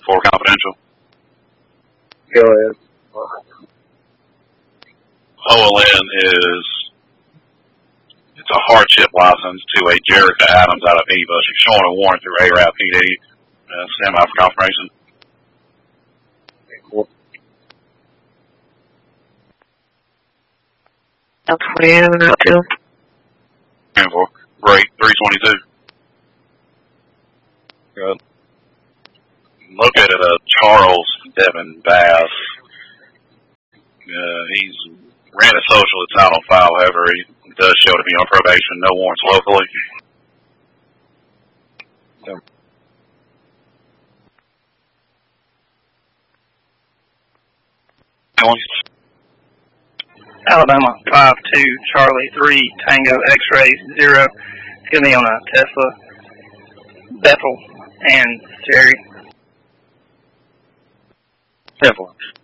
4 confidential. Go ahead. OLN it's a hardship license to a Jerica Adams out of Eva. She's showing a warrant through ARAP PD. Stand by for confirmation. That's 28 and out 2. Great, 322. Good. Located a Charles Devin Bass. He's ran a social. It's not on file, however, he does show to be on probation. No warrants locally. Alabama 5-2 Charlie 3 Tango X-ray 0. Give me on a Tesla. Bethel and Terry. Temple.